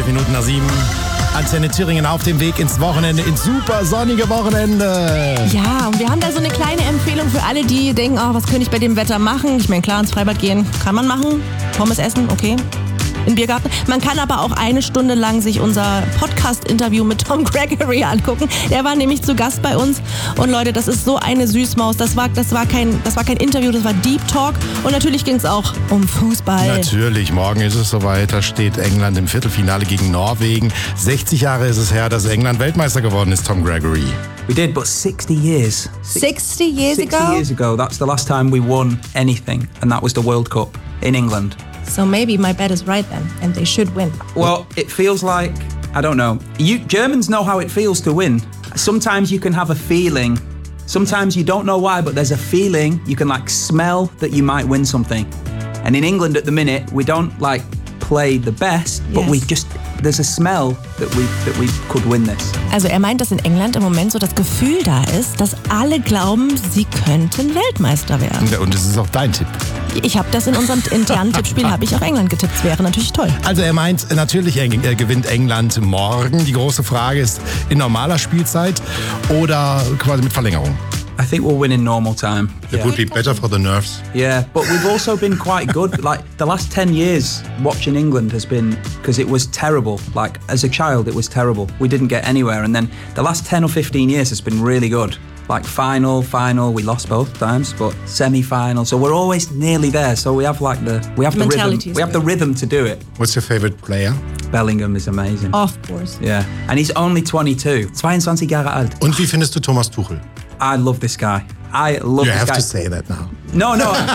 Minuten nach 7. Antenne Thüringen auf dem Weg ins Wochenende, ins super sonnige Wochenende. Ja, und wir haben da so eine kleine Empfehlung für alle, die denken, oh, was könnte ich bei dem Wetter machen? Ich meine, klar, ins Freibad gehen kann man machen. Pommes essen, okay. In den Biergarten. Man kann aber auch 1 Stunde lang sich unser Podcast-Interview mit Tom Gregory angucken. Der war nämlich zu Gast bei uns. Und Leute, das ist so eine Süßmaus. Das war kein Interview, das war Deep Talk. Und natürlich ging es auch um Fußball. Natürlich, morgen ist es soweit. Da steht England im Viertelfinale gegen Norwegen. 60 Jahre ist es her, dass England Weltmeister geworden ist, Tom Gregory. We did, but 60 years. 60 years ago? 60 years ago, that's the last time we won anything. And that was the World Cup in England. So maybe my bet is right then, and they should win. Well, it feels like, I don't know. Germans know how it feels to win. Sometimes you can have a feeling. Sometimes you don't know why, but there's a feeling. You can like smell that you might win something. And in England at the minute, we don't like play the best, but there's a smell that we could win this. Also er meint, dass in England im Moment so das Gefühl da ist, dass alle glauben, sie könnten Weltmeister werden. Ja, und das ist auch dein Tipp. Ich habe das in unserem internen Tippspiel, habe ich auf England getippt. Das wäre natürlich toll. Also er meint, natürlich gewinnt England morgen. Die große Frage ist, in normaler Spielzeit oder quasi mit Verlängerung? I think we'll win in normal time. It would be better for the nerves. Yeah, but we've also been quite good. Like the last 10 years watching England has been, because it was terrible. Like as a child, it was terrible. We didn't get anywhere. And then the last 10 or 15 years has been really good. Like final, we lost both times, but semi-final. So we're always nearly there. So we have like the rhythm. We have the rhythm to do it. What's your favorite player? Bellingham is amazing. Of course. Yeah, and he's only 22. 22 Jahre alt. Und wie findest du Thomas Tuchel? I love this guy. I love this guy. You have to say that now. No,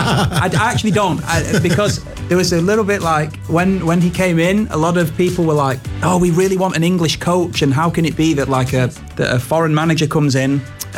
I actually don't. Because there was a little bit like, when he came in, a lot of people were like, oh, we really want an English coach, and how can it be that like a foreign manager comes in